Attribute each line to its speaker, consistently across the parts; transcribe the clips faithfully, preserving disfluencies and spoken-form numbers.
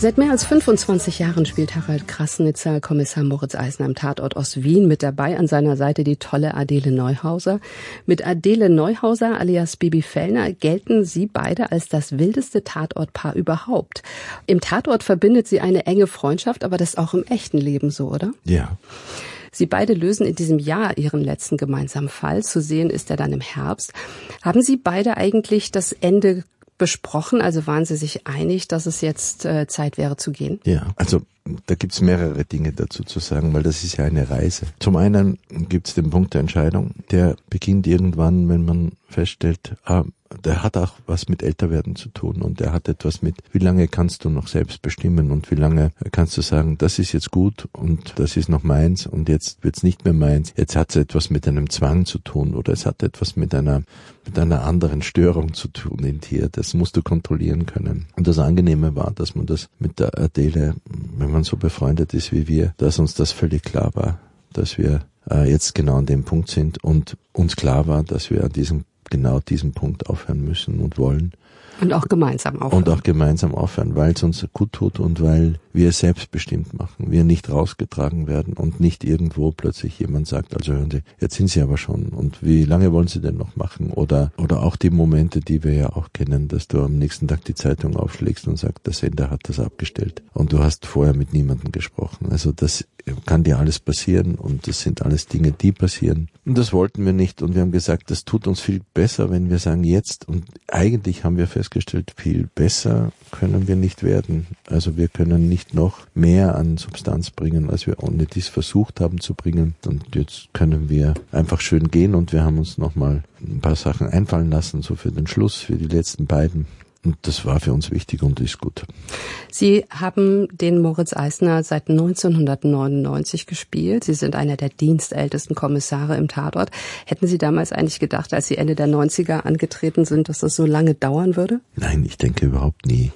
Speaker 1: Seit mehr als fünfundzwanzig Jahren spielt Harald Krassnitzer Kommissar Moritz Eisner am Tatort aus Wien. Mit dabei an seiner Seite die tolle Adele Neuhauser. Mit Adele Neuhauser alias Bibi Fellner gelten sie beide als das wildeste Tatortpaar überhaupt. Im Tatort verbindet sie eine enge Freundschaft, aber das ist auch im echten Leben so, oder?
Speaker 2: Ja.
Speaker 1: Sie beide lösen in diesem Jahr ihren letzten gemeinsamen Fall. Zu sehen ist er dann im Herbst. Haben Sie beide eigentlich das Ende besprochen? Also waren Sie sich einig, dass es jetzt äh, Zeit wäre zu gehen?
Speaker 2: Ja, also da gibt's mehrere Dinge dazu zu sagen, weil das ist ja eine Reise. Zum einen gibt's den Punkt der Entscheidung, der beginnt irgendwann, wenn man feststellt, ah, der hat auch was mit Älterwerden zu tun und der hat etwas mit, wie lange kannst du noch selbst bestimmen und wie lange kannst du sagen, das ist jetzt gut und das ist noch meins und jetzt wird's nicht mehr meins. Jetzt hat es etwas mit einem Zwang zu tun oder es hat etwas mit einer mit einer anderen Störung zu tun in dir. Das musst du kontrollieren können. Und das Angenehme war, dass man das mit der Adele, wenn man so befreundet ist wie wir, dass uns das völlig klar war, dass wir äh, jetzt genau an dem Punkt sind und uns klar war, dass wir an diesem genau diesen Punkt aufhören müssen und wollen.
Speaker 1: Und auch gemeinsam aufhören.
Speaker 2: Und auch gemeinsam aufhören, weil es uns gut tut und weil wir es selbstbestimmt machen. Wir nicht rausgetragen werden und nicht irgendwo plötzlich jemand sagt, also hören Sie, jetzt sind Sie aber schon und wie lange wollen Sie denn noch machen? Oder oder auch die Momente, die wir ja auch kennen, dass du am nächsten Tag die Zeitung aufschlägst und sagst, der Sender hat das abgestellt. Und du hast vorher mit niemandem gesprochen. Also das kann dir alles passieren und das sind alles Dinge, die passieren. Und das wollten wir nicht und wir haben gesagt, das tut uns viel besser, wenn wir sagen jetzt und eigentlich haben wir festgestellt, viel besser können wir nicht werden. Also wir können nicht noch mehr an Substanz bringen, als wir ohne dies versucht haben zu bringen. Und jetzt können wir einfach schön gehen und wir haben uns nochmal ein paar Sachen einfallen lassen, so für den Schluss, für die letzten beiden. Und das war für uns wichtig und ist gut.
Speaker 1: Sie haben den Moritz Eisner seit neunzehnhundertneunundneunzig gespielt. Sie sind einer der dienstältesten Kommissare im Tatort. Hätten Sie damals eigentlich gedacht, als Sie Ende der neunziger angetreten sind, dass das so lange dauern würde?
Speaker 2: Nein, ich denke überhaupt nie.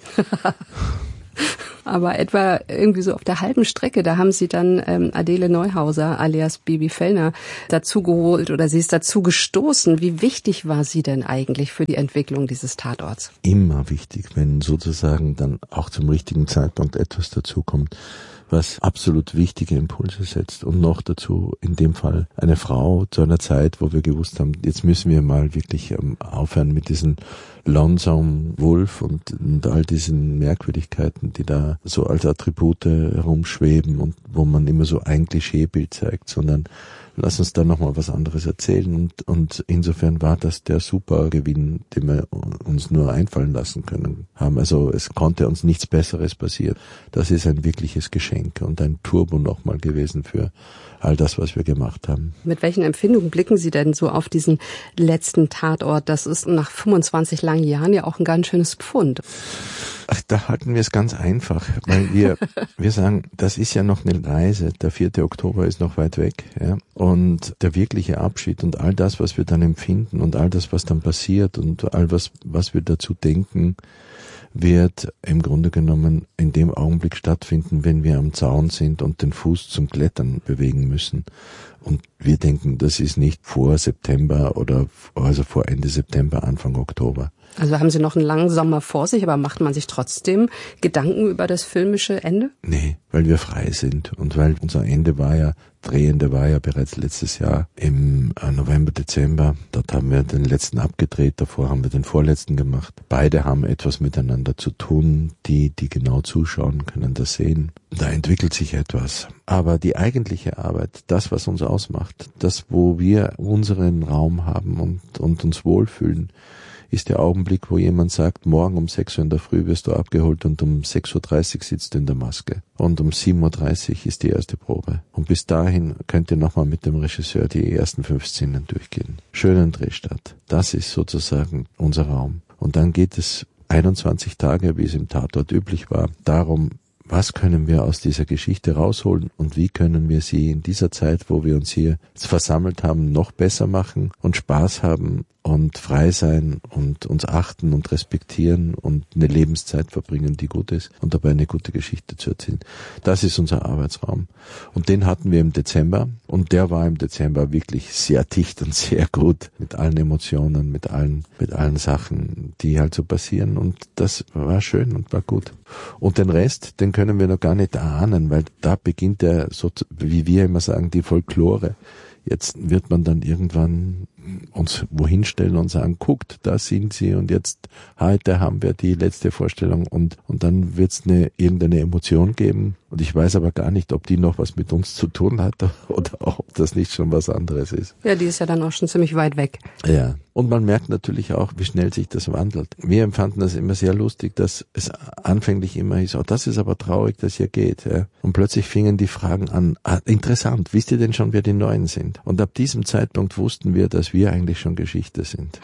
Speaker 1: Aber etwa irgendwie so auf der halben Strecke, da haben Sie dann ähm, Adele Neuhauser alias Bibi Fellner dazugeholt oder sie ist dazu gestoßen. Wie wichtig war sie denn eigentlich für die Entwicklung dieses Tatorts?
Speaker 2: Immer wichtig, wenn sozusagen dann auch zum richtigen Zeitpunkt etwas dazukommt, was absolut wichtige Impulse setzt und noch dazu in dem Fall eine Frau zu einer Zeit, wo wir gewusst haben, jetzt müssen wir mal wirklich ähm, aufhören mit diesen Lonesome Wolf und, und all diesen Merkwürdigkeiten, die da so als Attribute herumschweben und wo man immer so ein Klischeebild zeigt, sondern lass uns da nochmal was anderes erzählen und, und insofern war das der Supergewinn, den wir uns nur einfallen lassen können haben. Also es konnte uns nichts Besseres passieren. Das ist ein wirkliches Geschenk und ein Turbo nochmal gewesen für all das, was wir gemacht haben.
Speaker 1: Mit welchen Empfindungen blicken Sie denn so auf diesen letzten Tatort? Das ist nach fünfundzwanzig langen Jahren ja auch ein ganz schönes Pfund.
Speaker 2: Ach, da halten wir es ganz einfach, weil wir wir sagen, das ist ja noch eine Reise. Der vierte Oktober ist noch weit weg, ja. Und der wirkliche Abschied und all das, was wir dann empfinden und all das, was dann passiert und all was, was wir dazu denken, wird im Grunde genommen in dem Augenblick stattfinden, wenn wir am Zaun sind und den Fuß zum Klettern bewegen müssen. Und wir denken, das ist nicht vor September oder also vor Ende September, Anfang Oktober.
Speaker 1: Also haben Sie noch einen langen Sommer vor sich, aber macht man sich trotzdem Gedanken über das filmische Ende?
Speaker 2: Nee, weil wir frei sind und weil unser Ende war ja, Drehende war ja bereits letztes Jahr im November, Dezember. Dort haben wir den letzten abgedreht, davor haben wir den vorletzten gemacht. Beide haben etwas miteinander zu tun, die, die genau zuschauen, können das sehen. Da entwickelt sich etwas. Aber die eigentliche Arbeit, das, was uns ausmacht, das, wo wir unseren Raum haben und, und uns wohlfühlen, ist der Augenblick, wo jemand sagt, morgen um sechs Uhr in der Früh wirst du abgeholt und um sechs Uhr dreißig sitzt du in der Maske. Und um sieben Uhr dreißig ist die erste Probe. Und bis dahin könnt ihr nochmal mit dem Regisseur die ersten fünf Szenen durchgehen. Schönen Drehstart. Das ist sozusagen unser Raum. Und dann geht es einundzwanzig Tage, wie es im Tatort üblich war, darum, was können wir aus dieser Geschichte rausholen und wie können wir sie in dieser Zeit, wo wir uns hier versammelt haben, noch besser machen und Spaß haben und frei sein und uns achten und respektieren und eine Lebenszeit verbringen, die gut ist und dabei eine gute Geschichte zu erzählen. Das ist unser Arbeitsraum. Und den hatten wir im Dezember und der war im Dezember wirklich sehr dicht und sehr gut mit allen Emotionen, mit allen, mit allen Sachen, die halt so passieren und das war schön und war gut. Und den Rest, den können wir noch gar nicht erahnen, weil da beginnt ja so, wie wir immer sagen, die Folklore. Jetzt wird man dann irgendwann uns wohin stellen und sagen, guckt, da sind sie und jetzt, heute haben wir die letzte Vorstellung und, und dann wird es eine, irgendeine Emotion geben und ich weiß aber gar nicht, ob die noch was mit uns zu tun hat oder ob das nicht schon was anderes ist.
Speaker 1: Ja, die ist ja dann auch schon ziemlich weit weg.
Speaker 2: Ja, und man merkt natürlich auch, wie schnell sich das wandelt. Wir empfanden das immer sehr lustig, dass es anfänglich immer hieß, oh, das ist aber traurig, dass ihr geht. Ja. Und plötzlich fingen die Fragen an, ah, interessant, wisst ihr denn schon, wer die Neuen sind? Und ab diesem Zeitpunkt wussten wir, dass wir eigentlich schon Geschichte sind.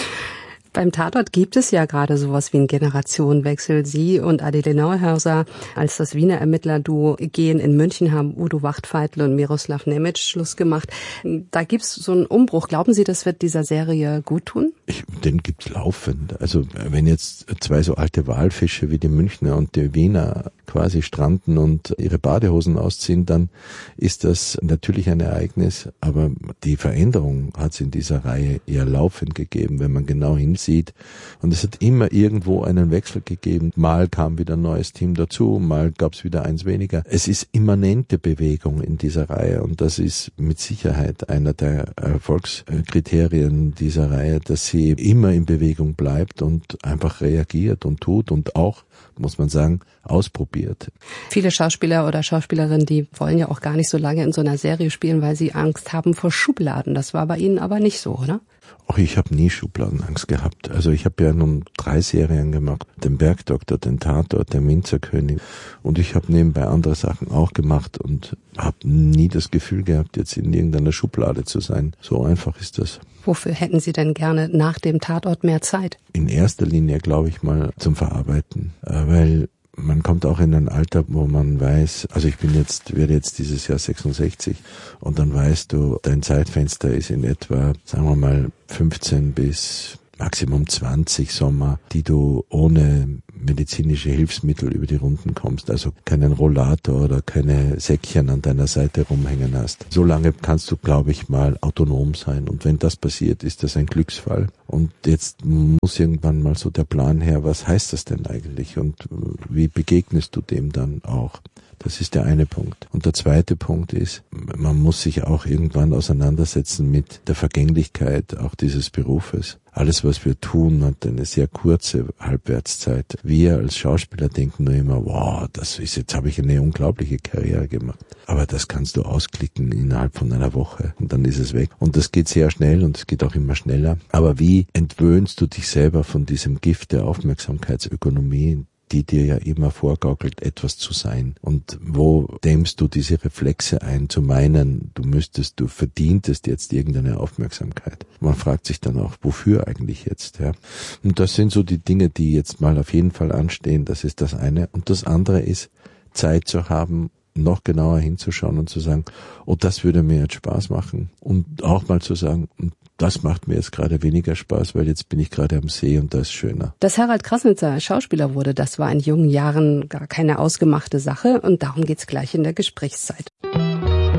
Speaker 1: Beim Tatort gibt es ja gerade sowas wie einen Generationenwechsel. Sie und Adele Neuhauser als das Wiener Ermittlerduo gehen. In München haben Udo Wachtfeitel und Miroslav Nemec Schluss gemacht. Da gibt's so einen Umbruch. Glauben Sie, das wird dieser Serie gut tun?
Speaker 2: Ich, den gibt's laufend. Also wenn jetzt zwei so alte Walfische wie die Münchner und die Wiener quasi stranden und ihre Badehosen ausziehen, dann ist das natürlich ein Ereignis. Aber die Veränderung hat es in dieser Reihe eher laufend gegeben, wenn man genau hinsieht. Und es hat immer irgendwo einen Wechsel gegeben. Mal kam wieder ein neues Team dazu, mal gab es wieder eins weniger. Es ist immanente Bewegung in dieser Reihe und das ist mit Sicherheit einer der Erfolgskriterien dieser Reihe, dass sie immer in Bewegung bleibt und einfach reagiert und tut und auch, muss man sagen, ausprobiert.
Speaker 1: Viele Schauspieler oder Schauspielerinnen, die wollen ja auch gar nicht so lange in so einer Serie spielen, weil sie Angst haben vor Schubladen. Das war bei Ihnen aber nicht so, oder?
Speaker 2: Ach, ich habe nie Schubladenangst gehabt. Also ich habe ja nun drei Serien gemacht. Den Bergdoktor, den Tatort, den Minzerkönig. Und ich habe nebenbei andere Sachen auch gemacht und habe nie das Gefühl gehabt, jetzt in irgendeiner Schublade zu sein. So einfach ist das.
Speaker 1: Wofür hätten Sie denn gerne nach dem Tatort mehr Zeit?
Speaker 2: In erster Linie, glaube ich mal, zum Verarbeiten. Weil man kommt auch in ein Alter, wo man weiß, also ich bin jetzt, werde jetzt dieses Jahr sechsundsechzig und dann weißt du, dein Zeitfenster ist in etwa, sagen wir mal, fünfzehn bis Maximum zwanzig Sommer, die du ohne medizinische Hilfsmittel über die Runden kommst, also keinen Rollator oder keine Säckchen an deiner Seite rumhängen hast. So lange kannst du, glaube ich, mal autonom sein und wenn das passiert, ist das ein Glücksfall. Und jetzt muss irgendwann mal so der Plan her, was heißt das denn eigentlich und wie begegnest du dem dann auch? Das ist der eine Punkt. Und der zweite Punkt ist, man muss sich auch irgendwann auseinandersetzen mit der Vergänglichkeit auch dieses Berufes. Alles, was wir tun, hat eine sehr kurze Halbwertszeit. Wir als Schauspieler denken nur immer, wow, das ist, jetzt habe ich eine unglaubliche Karriere gemacht. Aber das kannst du ausklicken innerhalb von einer Woche und dann ist es weg. Und das geht sehr schnell und es geht auch immer schneller. Aber wie entwöhnst du dich selber von diesem Gift der Aufmerksamkeitsökonomie, die dir ja immer vorgaukelt, etwas zu sein. Und wo dämmst du diese Reflexe ein, zu meinen, du müsstest, du verdientest jetzt irgendeine Aufmerksamkeit. Man fragt sich dann auch, wofür eigentlich jetzt, ja. Und das sind so die Dinge, die jetzt mal auf jeden Fall anstehen. Das ist das eine. Und das andere ist, Zeit zu haben, noch genauer hinzuschauen und zu sagen, oh, das würde mir jetzt Spaß machen. Und auch mal zu sagen, das macht mir jetzt gerade weniger Spaß, weil jetzt bin ich gerade am See und da ist schöner.
Speaker 1: Dass Harald Krasnitzer Schauspieler wurde, das war in jungen Jahren gar keine ausgemachte Sache und darum geht's gleich in der Gesprächszeit.